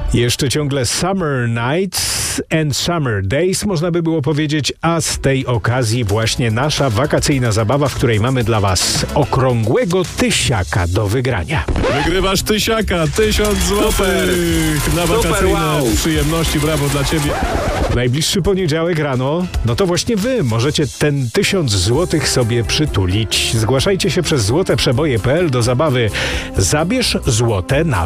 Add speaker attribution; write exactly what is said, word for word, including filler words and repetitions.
Speaker 1: Jeszcze ciągle Summer Nights and Summer Days, można by było powiedzieć, a z tej okazji właśnie nasza wakacyjna zabawa, w której mamy dla Was okrągłego tysiaka do wygrania.
Speaker 2: Wygrywasz tysiaka, tysiąc złotych na wakacyjne
Speaker 3: wow.
Speaker 2: przyjemności, brawo dla Ciebie.
Speaker 1: Najbliższy poniedziałek rano, no to właśnie Wy możecie ten tysiąc złotych sobie przytulić. Zgłaszajcie się przez złote przeboje kropka p l do zabawy Zabierz złote na